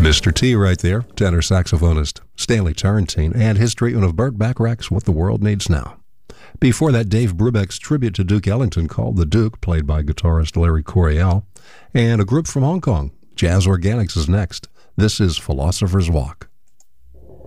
Mr. T right there, tenor saxophonist Stanley Tarantine, and his treatment of Burt Bacharach's What the World Needs Now. Before that, Dave Brubeck's tribute to Duke Ellington called The Duke, played by guitarist Larry Coryell, and a group from Hong Kong, Jazz Organics, is next. This is Philosopher's Walk.